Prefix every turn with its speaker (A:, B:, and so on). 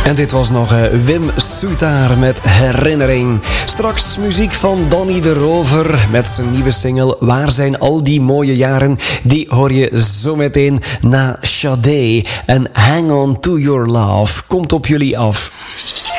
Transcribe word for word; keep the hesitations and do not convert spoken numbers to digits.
A: En dit was nog uh, Wim Soetaar met Herinnering. Straks muziek van Donny de Rover met zijn nieuwe single Waar zijn al die mooie jaren? Die hoor je zo meteen na Sade. En Hang On To Your Love komt op jullie af.